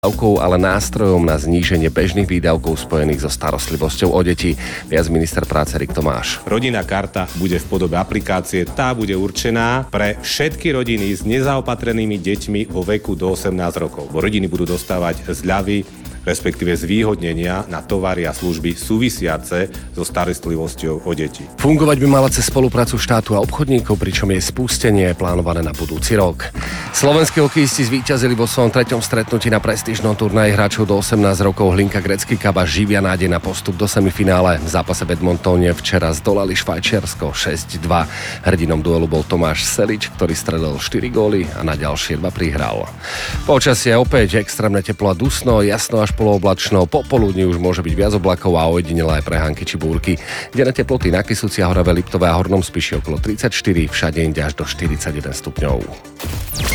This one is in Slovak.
ale nástrojom na zníženie bežných výdavkov spojených so starostlivosťou o deti. Viac minister práce Erik Tomáš. Rodinná karta bude v podobe aplikácie. Tá bude určená pre všetky rodiny s nezaopatrenými deťmi vo veku do 18 rokov. Rodiny budú dostávať zľavy, respektíve zvýhodnenia na tovary a služby súvisiace so starostlivosťou o deti. Fungovať by mala cez spoluprácu štátu a obchodníkov, pričom je spustenie plánované na budúci rok. Slovenskí hokejisti zvíťazili vo svojom 3. stretnutí na prestížnom turnaji hráčov do 18 rokov. Hlinka Grecký Kaba živia nádej na postup do semifinále. V zápase v Edmontone včera zdolali Švajčiarsko 6-2. Hrdinom duelu bol Tomáš Selič, ktorý strelil 4 góly a na ďalšie 2 prihral. Počasie opäť extrémne teplo a dusno, jasno až polooblačno. Popoludní už môže byť viac oblakov a ojedinelé aj prehánky či búrky. Denné teploty na Kysuci a Horave Liptové a Hornom Spiši okolo 34, všade inde až do 41 stupňov.